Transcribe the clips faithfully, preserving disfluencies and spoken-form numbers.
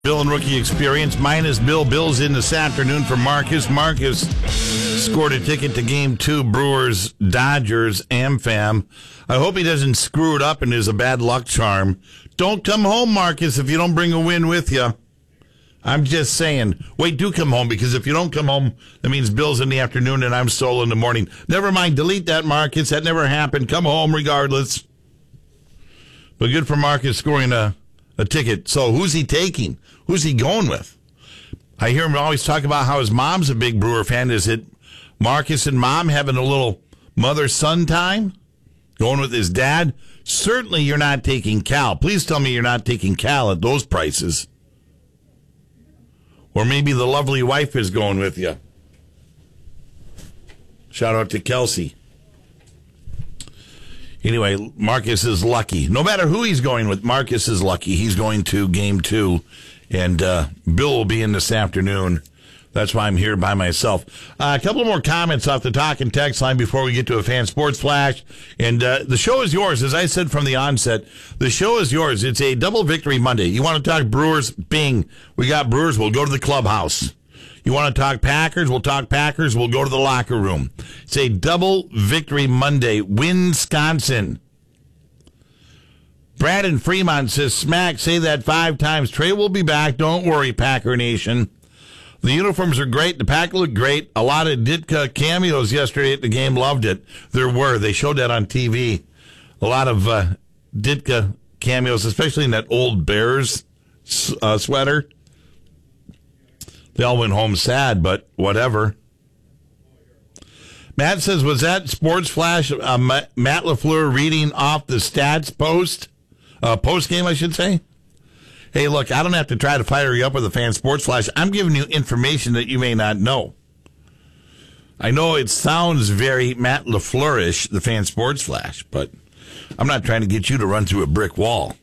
Bill and Rookie Experience. Minus Bill. Bill's in this afternoon for Marcus. Marcus scored a ticket to Game two, Brewers, Dodgers, AmFam. I hope he doesn't screw it up and is a bad luck charm. Don't come home, Marcus, if you don't bring a win with you. I'm just saying. Wait, do come home, because if you don't come home, that means Bill's in the afternoon and I'm solo in the morning. Never mind. Delete that, Marcus. That never happened. Come home regardless. But good for Marcus scoring a, a ticket. So who's he taking? Who's he going with? I hear him always talk about how his mom's a big Brewer fan. Is it Marcus and Mom having a little mother-son time? Going with his dad? Certainly you're not taking Cal. Please tell me you're not taking Cal at those prices. Or maybe the lovely wife is going with you. Shout out to Kelsey. Anyway, Marcus is lucky. No matter who he's going with, Marcus is lucky. He's going to game two. And uh, Bill will be in this afternoon. That's why I'm here by myself. Uh, a couple more comments off the talk and text line before we get to a fan sports flash. And uh, the show is yours. As I said from the onset, the show is yours. It's a double victory Monday. You want to talk Brewers? Bing. We got Brewers. We'll go to the clubhouse. You want to talk Packers? We'll talk Packers. We'll go to the locker room. It's a double victory Monday. Wisconsin. Brandon Fremont says, smack, say that five times. Trey will be back. Don't worry, Packer Nation. The uniforms are great. The pack looked great. A lot of Ditka cameos yesterday at the game. Loved it. There were. They showed that on T V. A lot of uh, Ditka cameos, especially in that old Bears uh, sweater. They all went home sad, but whatever. Matt says, was that Sports Flash uh, Matt LaFleur reading off the stats post? Uh, post game, I should say. Hey, look, I don't have to try to fire you up with a fan sports flash. I'm giving you information that you may not know. I know it sounds very Matt LaFleur-ish, the fan sports flash, but I'm not trying to get you to run through a brick wall.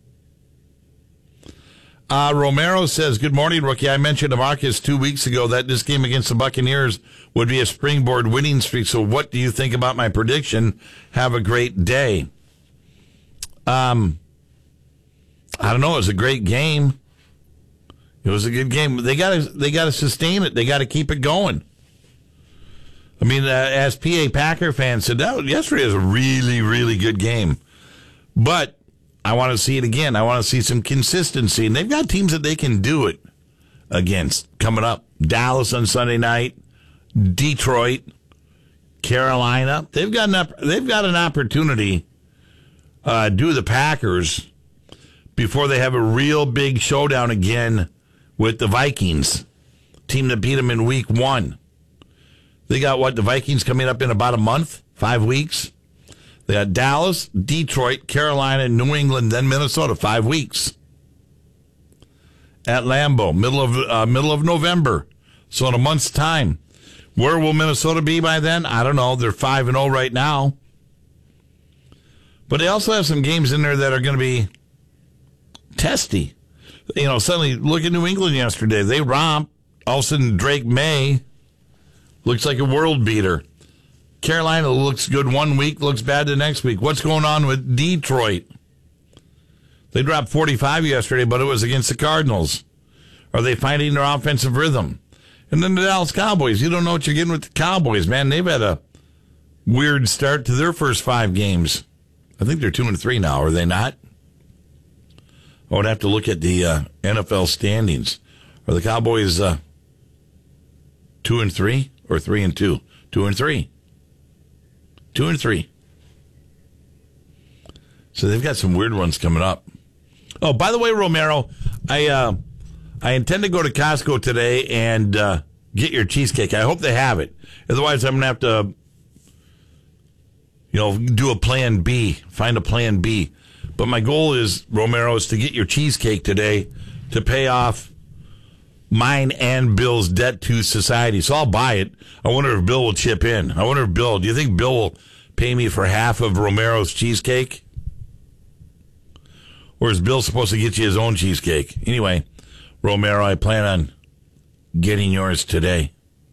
Uh, Romero says, good morning, Rookie. I mentioned to Marcus two weeks ago that this game against the Buccaneers would be a springboard winning streak. So what do you think about my prediction? Have a great day. Um... I don't know. It was a great game. It was a good game. They got to they got to sustain it. They got to keep it going. I mean, uh, as P A Packer fans said, that yesterday was a really, really good game. But I want to see it again. I want to see some consistency. And they've got teams that they can do it against coming up. Dallas on Sunday night, Detroit, Carolina. They've got an, they've got an opportunity uh, do the Packers before they have a real big showdown again with the Vikings, team that beat them in week one. They got, what, the Vikings coming up in about a month, five weeks? They got Dallas, Detroit, Carolina, New England, then Minnesota, five weeks. At Lambeau, middle of uh, middle of November, so in a month's time. Where will Minnesota be by then? I don't know. They're five and oh right now. But they also have some games in there that are going to be testy. You know, suddenly look at New England yesterday. They romp. All of a sudden, Drake May looks like a world beater. Carolina looks good one week, looks bad the next week. What's going on with Detroit? They dropped forty-five yesterday, but it was against the Cardinals. Are they finding their offensive rhythm? And then the Dallas Cowboys. You don't know what you're getting with the Cowboys, man. They've had a weird start to their first five games. I think they're two and three now, are they not? I would have to look at the uh, N F L standings. Are the Cowboys uh, two and three or three and two? Two and three. Two and three. So they've got some weird ones coming up. Oh, by the way, Romero, I uh, I intend to go to Costco today and uh, get your cheesecake. I hope they have it. Otherwise, I'm going to have to, you know, do a plan B. Find a plan B. But my goal is, Romero, is to get your cheesecake today to pay off mine and Bill's debt to society. So I'll buy it. I wonder if Bill will chip in. I wonder if Bill, do you think Bill will pay me for half of Romero's cheesecake? Or is Bill supposed to get you his own cheesecake? Anyway, Romero, I plan on getting yours today.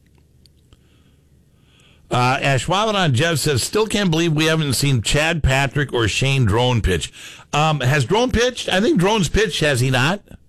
Uh, Ashwaubenon Jeff says, still can't believe we haven't seen Chad Patrick or Shane Drone pitch. Um, has Drone pitched? I think Drone's pitched, has he not?